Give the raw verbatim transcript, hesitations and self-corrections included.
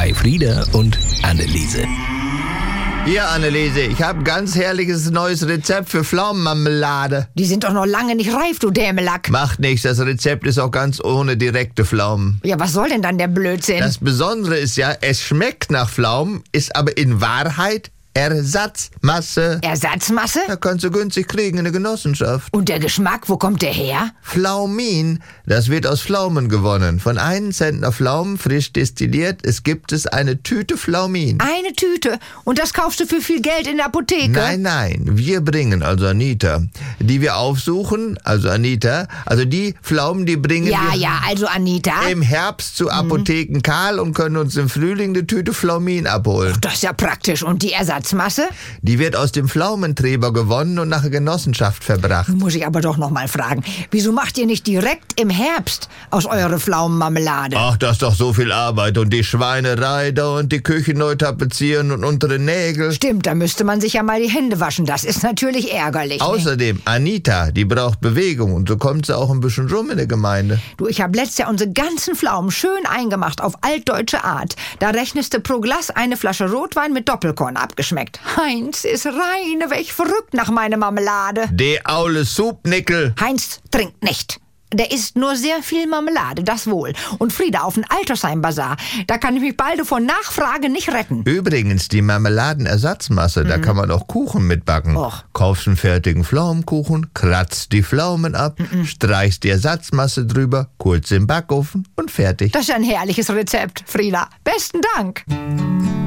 bei Frieda und Anneliese. Hier, Anneliese, ich habe ein ganz herrliches neues Rezept für Pflaumenmarmelade. Die sind doch noch lange nicht reif, du Dämelack. Macht nichts, das Rezept ist auch ganz ohne direkte Pflaumen. Ja, was soll denn dann der Blödsinn? Das Besondere ist ja, es schmeckt nach Pflaumen, ist aber in Wahrheit Ersatzmasse. Ersatzmasse? Da kannst du günstig kriegen in der Genossenschaft. Und der Geschmack, wo kommt der her? Pflaumin, das wird aus Pflaumen gewonnen. Von einem Zentner Pflaumen, frisch destilliert, es gibt es eine Tüte Pflaumin. Eine Tüte? Und das kaufst du für viel Geld in der Apotheke? Nein, nein, wir bringen, also Anita, die wir aufsuchen, also Anita, also die Pflaumen, die bringen Ja, wir ja, also Anita. im Herbst zu Apotheken Karl und können uns im Frühling eine Tüte Pflaumin abholen. Das ist ja praktisch. Und die Ersatzmasse? Die wird aus dem Pflaumentreber gewonnen und nach der Genossenschaft verbracht. Muss ich aber doch noch mal fragen. Wieso macht ihr nicht direkt im Herbst aus eurer Pflaumenmarmelade? Ach, das ist doch so viel Arbeit und die Schweinerei da und die Küche neu tapezieren und untere Nägel. Stimmt, da müsste man sich ja mal die Hände waschen. Das ist natürlich ärgerlich. Außerdem, Anita, die braucht Bewegung und so kommt sie auch ein bisschen rum in der Gemeinde. Du, ich habe letztes Jahr unsere ganzen Pflaumen schön eingemacht auf altdeutsche Art. Da rechnest du pro Glas eine Flasche Rotwein mit Doppelkorn abgeschmeckt. Heinz ist reine weg verrückt nach meiner Marmelade. De aule Supnickel. Heinz trinkt nicht. Der isst nur sehr viel Marmelade, das wohl. Und Frieda auf den Altersheim-Bazar, da kann ich mich bald von Nachfrage nicht retten. Übrigens, die Marmeladenersatzmasse, da kann man auch Kuchen mitbacken. Och. Kaufst einen fertigen Pflaumenkuchen, kratzt die Pflaumen ab, streichst die Ersatzmasse drüber, kurz im Backofen und fertig. Das ist ein herrliches Rezept, Frieda. Besten Dank.